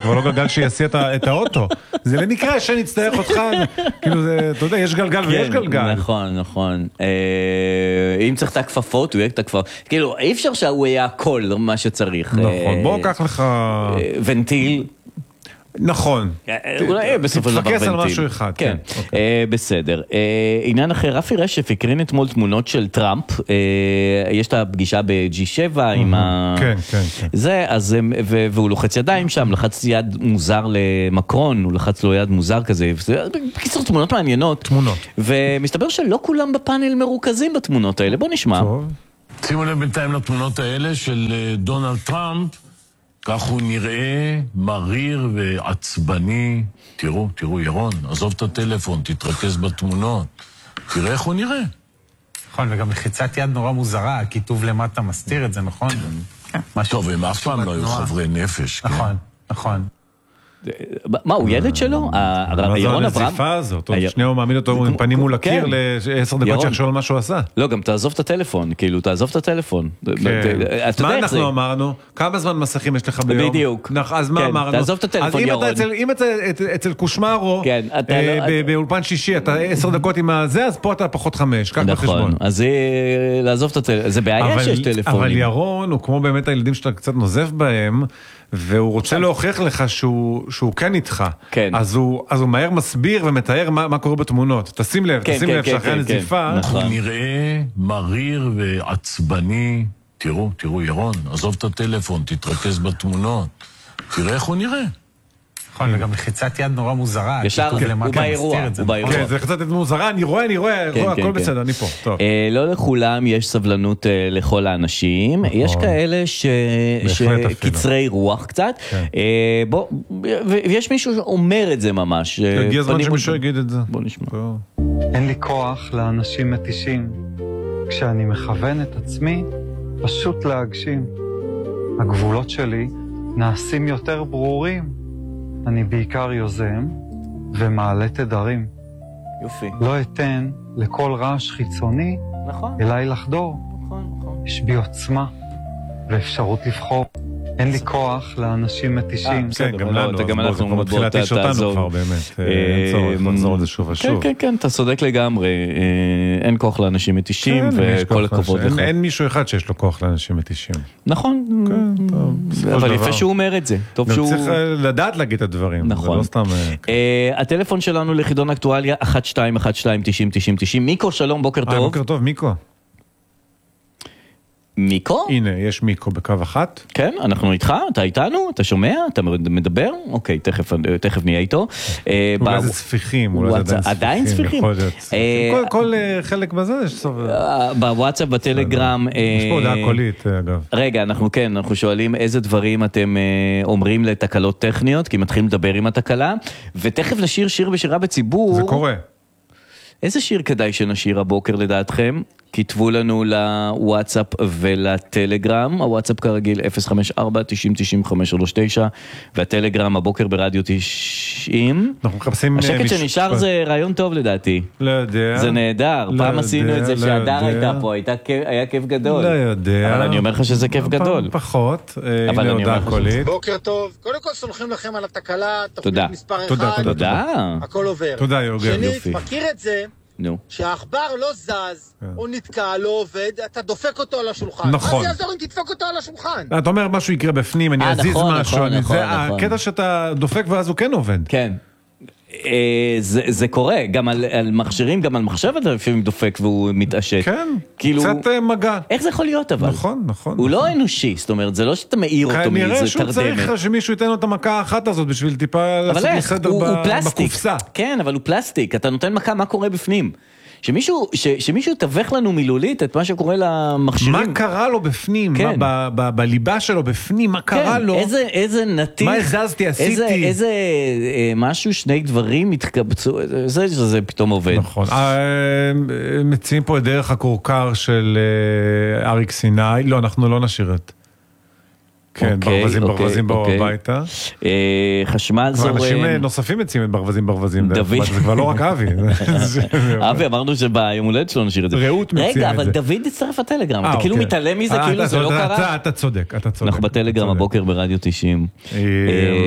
כבר לא גלגל שיעשי את האוטו. זה למקרה שנצטרך אותך, כאילו זה, אתה יודע, יש גלגל ויש גלגל. נכון, נכון. אם צריך את הכפפות, הוא יהיה את הכפפות. כאילו, אי אפשר שהוא יהיה הכל, מה שצריך. נכון, בוא קח לך... ונטיל. נכון. אולי בסופו של דבר ונטיל. תתפקס על משהו אחד. כן, בסדר. עניין אחר, רפי רשף הקרין אתמול תמונות של טראמפ, יש את הפגישה ב-G7 עם ה... כן, כן. זה, אז, והוא לוחץ ידיים שם, לחץ יד מוזר למקרון, הוא לחץ לו יד מוזר כזה, בקיצור תמונות מעניינות. תמונות. ומסתבר שלא כולם בפאנל מרוכזים בתמונות האלה, בוא נשמע. טוב. שימו לב בינתיים לתמונות האלה של דונלד טראמפ, כך הוא נראה מריר ועצבני. תראו, ירון, עזוב את הטלפון, תתרכז בתמונות. תראה איך הוא נראה. נכון, וגם לחיצת יד נורא מוזרה, הכיתוב למטה מסתיר את זה, נכון? טוב, הם אף פעם לא היו חברי נפש. נכון, נכון. מה, הוא ילד שלו? ירון אברהם? הנזיפה הזאת, שניהו מעמיד אותו עם פנים מול הקיר ל10 דקות שיחשוב על מה שהוא עשה. לא, גם תעזוב את הטלפון, כאילו, תעזוב את הטלפון. מה אנחנו אמרנו? כמה זמן מסכים יש לך ביום? בדיוק. אז מה אמרנו? תעזוב את הטלפון, ירון. אם אתה אצל קושמרו, באולפן שישי, אתה 10 דקות עם הזה, אז פה אתה פחות 5, כך בחשבון. נכון, אז לעזוב את הטלפון, זה בעיה שיש טלפונים. אבל ירון הוא כמו באמת הילדים שאתה קצת נוזף בהם, והוא רוצה להוכיח לך שהוא כן איתך. כן. אז הוא מהר מסביר ומתאר מה קורה בתמונות. תשים לב שאחרי הנזיפה... הוא נראה מריר ועצבני. תראו, ירון, עזוב את הטלפון, תתרכז בתמונות. תראה איך הוא נראה. נכון, וגם לחיצת יד נורא מוזרה. ישר, הוא באירוע. כן, זה לחיצת יד מוזרה, אני רואה, הכל בסדר, אני פה. טוב. לא לכולם יש סבלנות לכל האנשים, יש כאלה שקצרי רוח קצת, ויש מישהו שאומר את זה ממש. הגיע הזמן שמישהו יגיד את זה. בוא נשמע. אין לי כוח לאנשים מתישים, כשאני מכוון את עצמי, פשוט להגשים. הגבולות שלי נעשים יותר ברורים. אני בעיקר יוזם ומעלה תדרים. יופי. לא אתן לכל רעש חיצוני אליי לחדור. יש בי עוצמה ואפשרות לבחור. אין לי כוח לאנשים מתישים. כן, גם אנחנו מתחילה תיש אותנו כבר באמת. אין צורך לחזור על זה שוב ושוב. כן, אתה צודק לגמרי. אין כוח לאנשים מתישים וכל הכבוד לך. אין מישהו אחד שיש לו כוח לאנשים מתישים. נכון. אבל יפה שהוא אומר את זה. צריך לדעת להגיד את הדברים. נכון. הטלפון שלנו לחידון אקטואליה 1212-90-90-90. מיקו, שלום, בוקר טוב. בוקר טוב, מיקו. מיקו? הנה, יש מיקו בקו 1. כן, אנחנו איתך, אתה איתנו, אתה שומע, אתה מדבר? אוקיי, תכף נהיה איתו. אולי זה ספיחים, אולי זה עדיין ספיחים. כל חלק בזה יש סוף. בוואטסאפ, בטלגרם. יש פה הודעה קולית, אגב. רגע, אנחנו שואלים איזה דברים אתם אומרים לתקלות טכניות, כי מתחילים לדבר עם התקלה, ותכף לשיר שיר בשירה בציבור. זה קורה. איזה שיר כדאי שנשיר הבוקר לדעתכם? כתבו לנו לוואטסאפ ולטלגרם, הוואטסאפ כרגיל 054-90-90-539, והטלגרם הבוקר ברדיו 90. אנחנו מחפשים... השקט שנשאר זה רעיון טוב לדעתי. לא יודע. זה נהדר, פעם עשינו את זה שהדר הייתה פה, היה כיף גדול. לא יודע. אבל אני אומר לך שזה כיף גדול. פחות, הנה הודעה קולית. בוקר טוב, קודם כל סולחים לכם על התקלה, תודה. תפקיד מספר 1. תודה. הכל עובר. תודה יוגב, יופי. שנית, מכיר את זה, שהאחבר לא זז, הוא נתקע, לא עובד, אתה דופק אותו על השולחן. נכון. מה זה יעזור אם תדפק אותו על השולחן? אתה אומר משהו יקרה בפנים, אני אזיז משהו, זה הקטע שאתה דופק ואז הוא כן עובד. כן. זה קורה, גם על מכשירים, גם על מחשב אתה לפעמים דופק והוא מתעשת. כן, קצת מגע. איך זה יכול להיות אבל? נכון. הוא לא אנושי, זאת אומרת, זה לא שאתה מאיר אותו מאיזה תרדמת. כנראה שהוא צריך שמישהו ייתן לו את המכה האחת הזאת בשביל טיפה לעשות מסדר בקופסה. כן, אבל הוא פלסטיק, אתה נותן מכה, מה קורה בפנים? שמישהו תווך לנו מילולית את מה שקורה למכשירים. מה קרה לו בפנים? בליבה שלו בפנים, מה קרה לו? איזה נתיך. מה הזזתי, עשיתי? איזה משהו, שני דברים התקבצו, זה פתאום עובד. נכון. מציעים פה את דרך הקורקר של אריק סיני. לא, אנחנו לא נשאיר את. כן, ברווזים באו הביתה. חשמל זורם. אנשים נוספים מציעים את ברווזים. דוד. זה כבר לא רק אבי. אבי, אמרנו שביום הולדת שלו נשאיר את זה. רעות מציע את זה. רגע, אבל דוד הצטרף הטלגרם. אתה כאילו מתעלם מזה, כאילו זה לא קרה. אתה צודק. אנחנו בטלגרם הבוקר ברדיו 90.